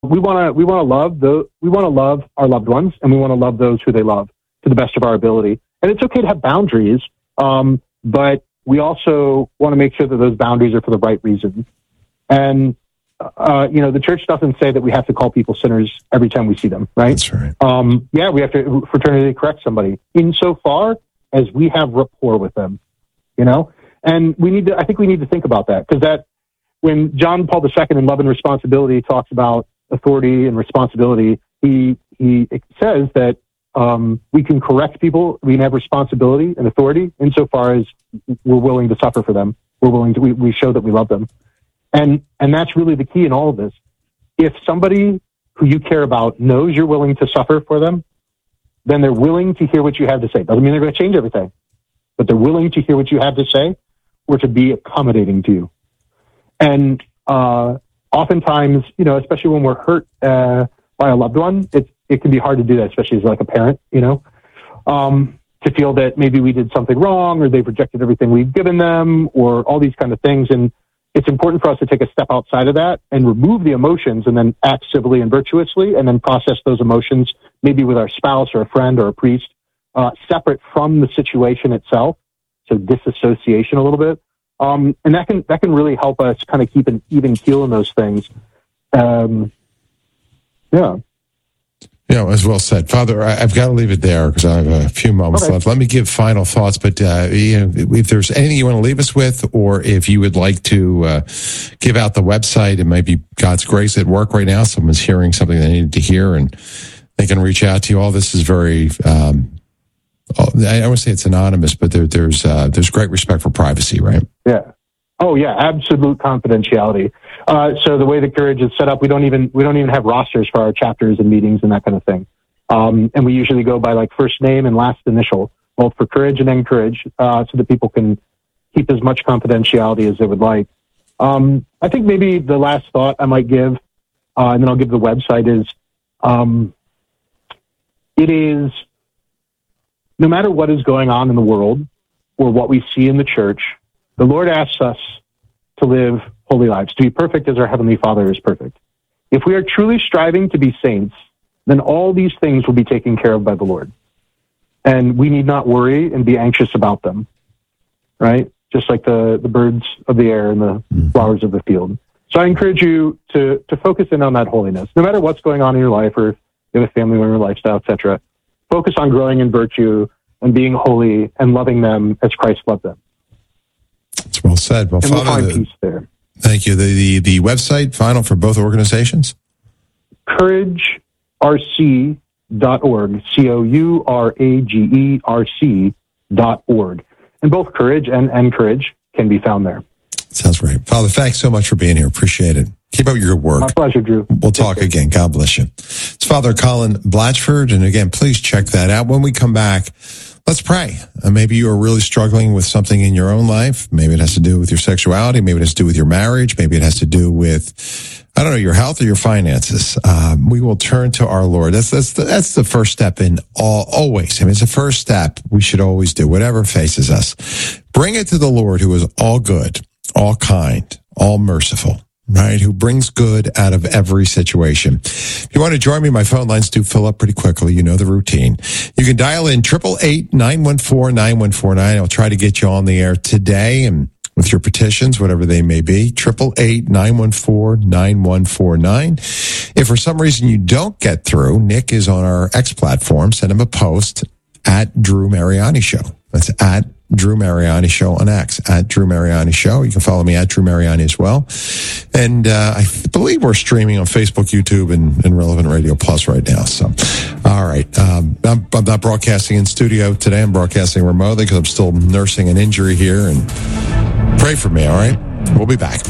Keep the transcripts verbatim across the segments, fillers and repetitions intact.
we want to we want to love the we want to love our loved ones, and we want to love those who they love to the best of our ability. And it's okay to have boundaries, um, but we also want to make sure that those boundaries are for the right reasons. And uh, you know, the church doesn't say that we have to call people sinners every time we see them, right? That's right. Um, yeah, we have to fraternity correct somebody insofar as we have rapport with them, you know. And we need to. I think we need to think about that, because that when John Paul the Second in Love and Responsibility talks about authority and responsibility, he he says that um, we can correct people. We can have responsibility and authority insofar as we're willing to suffer for them. We're willing to. We, we show that we love them, and and that's really the key in all of this. If somebody who you care about knows you're willing to suffer for them, then they're willing to hear what you have to say. Doesn't mean they're going to change everything, but they're willing to hear what you have to say or to be accommodating to you. And uh, oftentimes, you know, especially when we're hurt uh, by a loved one, it it can be hard to do that, especially as like a parent, you know, um, to feel that maybe we did something wrong or they've rejected everything we've given them or all these kind of things. And it's important for us to take a step outside of that and remove the emotions and then act civilly and virtuously and then process those emotions, maybe with our spouse or a friend or a priest, uh, separate from the situation itself. So disassociation a little bit. Um, and that can, that can really help us kind of keep an even keel in those things. Um, yeah. Yeah, as well said. Father, I, I've got to leave it there because I have a few moments okay. left. Let me give final thoughts, but uh, you know, if there's anything you want to leave us with, or if you would like to uh, give out the website, it might be God's Grace at work right now. Someone's hearing something they needed to hear, and they can reach out to you. All this is very, um, I don't want to say it's anonymous, but there, there's uh, there's great respect for privacy, right? Yeah. Oh yeah, absolute confidentiality. Uh, so the way the Courage is set up, we don't even we don't even have rosters for our chapters and meetings and that kind of thing. Um, and we usually go by like first name and last initial, both for Courage and Encourage, uh, so that people can keep as much confidentiality as they would like. Um, I think maybe the last thought I might give, uh, and then I'll give the website, is um, it is, no matter what is going on in the world or what we see in the church, the Lord asks us to live holy lives, to be perfect as our Heavenly Father is perfect. If we are truly striving to be saints, then all these things will be taken care of by the Lord. And we need not worry and be anxious about them, right? Just like the, the birds of the air and the flowers of the field. So I encourage you to, to focus in on that holiness. No matter what's going on in your life, or you have a family member, lifestyle, et cetera, focus on growing in virtue and being holy and loving them as Christ loved them. That's well said. Well, and Father, we'll find the, peace there. Thank you. The, the the website, final, for both organizations? courage r c dot org. C O U R A G E R C dot org. And both Courage and Encourage can be found there. Sounds great. Father, thanks so much for being here. Appreciate it. Keep up your good work. My pleasure, Drew. We'll talk Thank again. God bless you. It's Father Colin Blatchford. And again, please check that out. When we come back, let's pray. Uh, maybe you are really struggling with something in your own life. Maybe it has to do with your sexuality. Maybe it has to do with your marriage. Maybe it has to do with, I don't know, your health or your finances. Um, we will turn to our Lord. That's that's the, that's the first step in all, always. I mean, it's the first step we should always do, whatever faces us. Bring it to the Lord, who is all good, all kind, all merciful, right? Who brings good out of every situation. If you want to join me, my phone lines do fill up pretty quickly. You know the routine. You can dial in triple eight, nine one four, nine one four nine. I'll try to get you on the air today and with your petitions, whatever they may be. triple eight, nine one four, nine one four nine. If for some reason you don't get through, Nick is on our X platform. Send him a post at Drew Mariani Show. That's at Drew Mariani Show on X, at Drew Mariani Show. You can follow me at Drew Mariani as well. And uh, I believe we're streaming on Facebook, YouTube, and, and Relevant Radio Plus right now. So, all right. Um, I'm, I'm not broadcasting in studio today. I'm broadcasting remotely because I'm still nursing an injury here. And pray for me, all right? We'll be back.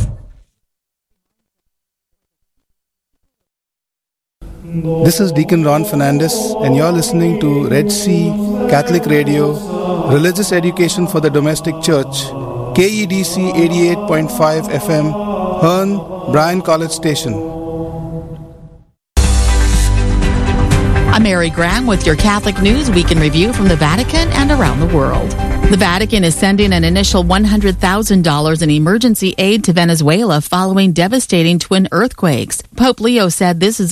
This is Deacon Ron Fernandez, and you're listening to Red Sea Catholic Radio, Religious Education for the Domestic Church, K E D C eighty-eight point five F M, Hearn, Bryan College Station. I'm Mary Graham with your Catholic News Week in Review from the Vatican and around the world. The Vatican is sending an initial one hundred thousand dollars in emergency aid to Venezuela following devastating twin earthquakes. Pope Leo said this is